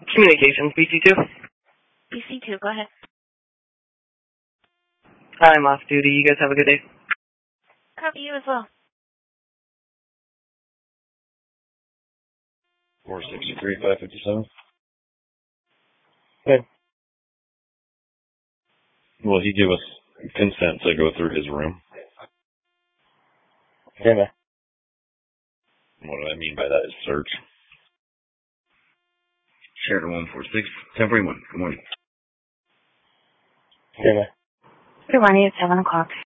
Communications, BC2. BC2, go ahead. I'm off duty. You guys have a good day. Copy you as well. 463, 557. Good. Will he give us consent to go through his room? Yeah, man. What do I mean by that is search. Sheridan 146, 1041. Good morning. Yeah, man. Good morning, it's 7 o'clock.